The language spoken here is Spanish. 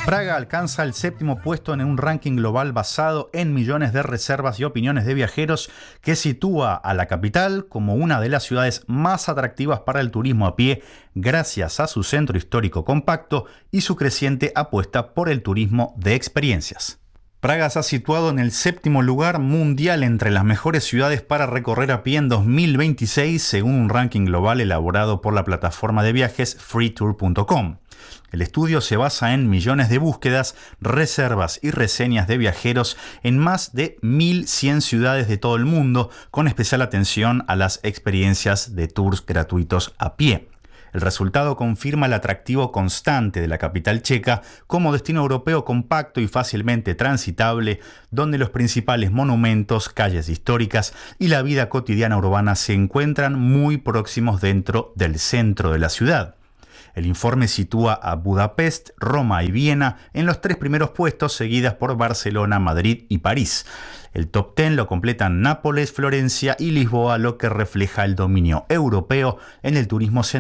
Praga alcanza el 7º puesto en un ranking global basado en millones de reservas y opiniones de viajeros que sitúa a la capital como una de las ciudades más atractivas para el turismo a pie gracias a su centro histórico compacto y su creciente apuesta por el turismo de experiencias. Praga se ha situado en el 7º lugar mundial entre las mejores ciudades para recorrer a pie en 2026 según un ranking global elaborado por la plataforma de viajes freetour.com. El estudio se basa en millones de búsquedas, reservas y reseñas de viajeros en más de 1.100 ciudades de todo el mundo, con especial atención a las experiencias de tours gratuitos a pie. El resultado confirma el atractivo constante de la capital checa como destino europeo compacto y fácilmente transitable, donde los principales monumentos, calles históricas y la vida cotidiana urbana se encuentran muy próximos dentro del centro de la ciudad. El informe sitúa a Budapest, Roma y Viena en los 3 primeros puestos, seguidas por Barcelona, Madrid y París. El top 10 lo completan Nápoles, Florencia y Lisboa, lo que refleja el dominio europeo en el turismo central